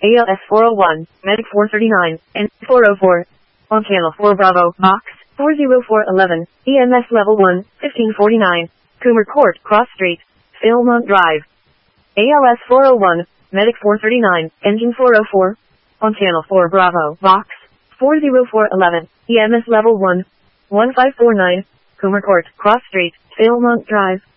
ALS 401, Medic 439, and 404. On Channel 4 Bravo, Box 40411, EMS Level 1, 1549, Coomer Court, Cross Street, Philmont Drive. ALS 401, Medic 439, Engine 404. On Channel 4 Bravo, Box 40411, EMS Level 1, 1549, Coomer Court, Cross Street, Philmont Drive.